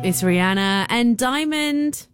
It's Rihanna and Diamond.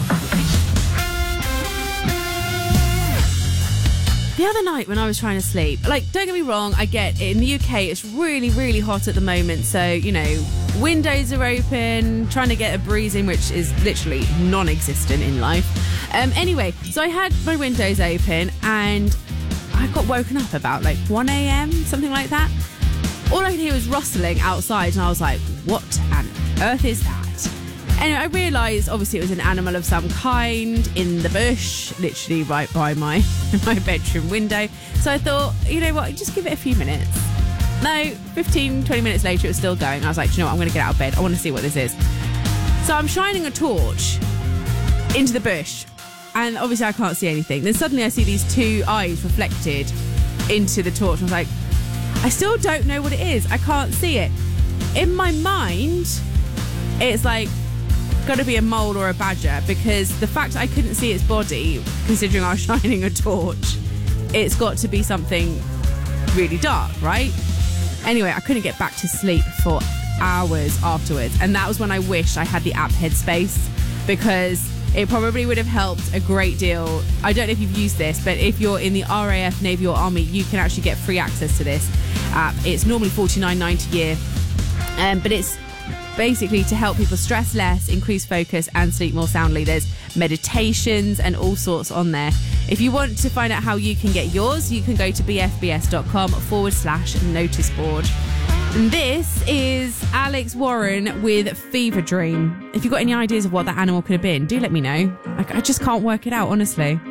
The other night when I was trying to sleep, like, don't get me wrong, I get it. In the UK, it's really, really hot at the moment. So, you know, windows are open, trying to get a breeze in, which is literally non-existent in life. Anyway, so I had my windows open and I got woken up about like 1 a.m, something like that. All I could hear was rustling outside and I was like, what on earth is that? Anyway, I realised obviously it was an animal of some kind in the bush, literally right by my bedroom window. So I thought, you know what, just give it a few minutes. No, 15, 20 minutes later it was still going. I was like, do you know what, I'm going to get out of bed. I want to see what this is. So I'm shining a torch into the bush and obviously I can't see anything. Then suddenly I see these two eyes reflected into the torch. I was like, I still don't know what it is. I can't see it. In my mind, it's like, got to be a mole or a badger, because the fact I couldn't see its body, considering I was shining a torch, it's got to be something really dark, right? Anyway, I couldn't get back to sleep for hours afterwards, and that was when I wished I had the app Headspace, because it probably would have helped a great deal. I don't know if you've used this, but if you're in the RAF, Navy or Army, you can actually get free access to this app. It's normally $49.90 a year, but it's basically to help people stress less, increase focus and sleep more soundly. There's meditations and all sorts on there. If you want to find out how you can get yours, you can go to bfbs.com/notice board. And this is Alex Warren with Fever Dream. If you've got any ideas of what that animal could have been, do let me know. I just can't work it out, honestly.